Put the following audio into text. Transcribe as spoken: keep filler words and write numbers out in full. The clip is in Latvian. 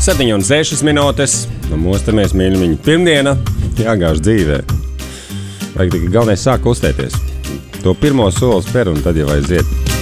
septiņi un sešas minūtes. Nu, mostamies, mīļumiņi. Pirmdiena jāgāž dzīvē. Vajag tikai galvenais sāk kustēties. To pirmo soli spēr un tad jau aiziet.